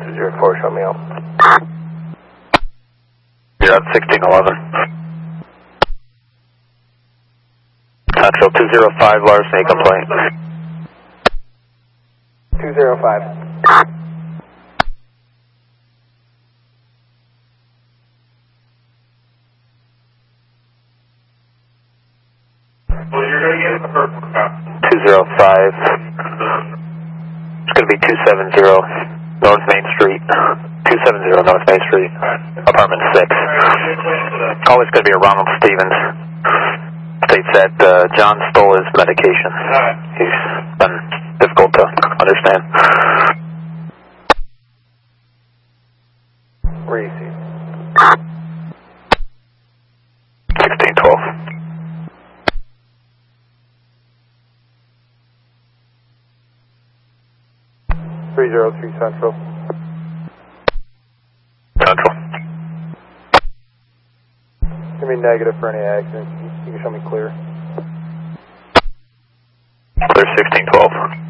204, show me out. You're at 1611. Central 205, larceny complaint. 205. Well, you're going to get the first 205. It's going to be 270 North Main Street. 270 North Main Street, apartment 6. Always going to be a Ronald Stevens. States that John stole his medication. He's been difficult to understand. Where you see? 1612. .303 Central. Central. Give me negative for any accidents. You can show me clear. Clear 1612.